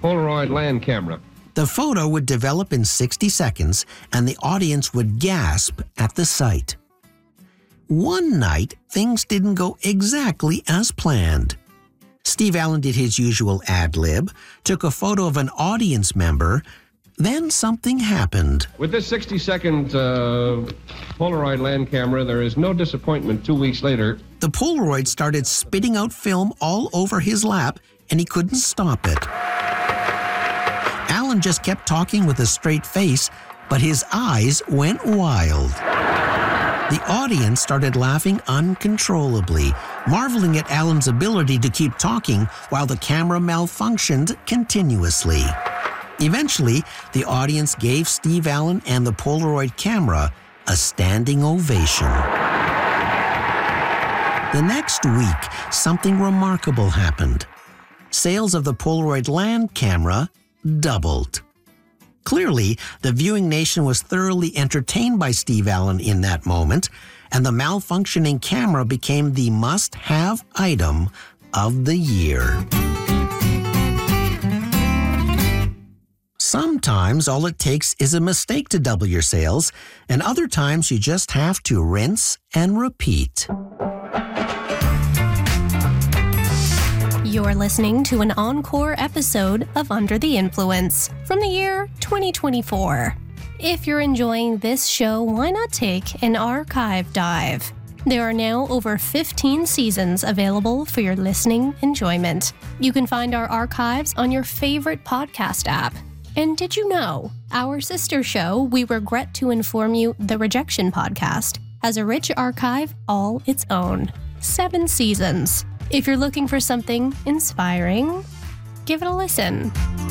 Polaroid land camera. The photo would develop in 60 seconds, and the audience would gasp at the sight. One night, things didn't go exactly as planned. Steve Allen did his usual ad-lib, took a photo of an audience member, then something happened. With this 60-second Polaroid land camera, there is no disappointment 2 weeks later. The Polaroid started spitting out film all over his lap, and he couldn't stop it. Allen just kept talking with a straight face, but his eyes went wild. The audience started laughing uncontrollably, marveling at Allen's ability to keep talking while the camera malfunctioned continuously. Eventually, the audience gave Steve Allen and the Polaroid camera a standing ovation. The next week, something remarkable happened. Sales of the Polaroid land camera doubled. Clearly, the viewing nation was thoroughly entertained by Steve Allen in that moment, and the malfunctioning camera became the must-have item of the year. Sometimes all it takes is a mistake to double your sales, and other times you just have to rinse and repeat. You're listening to an encore episode of Under the Influence from the year 2024. If you're enjoying this show, why not take an archive dive? There are now over 15 seasons available for your listening enjoyment. You can find our archives on your favorite podcast app. And did you know, our sister show, We Regret to Inform You, The Rejection Podcast, has a rich archive all its own. 7 seasons. If you're looking for something inspiring, give it a listen.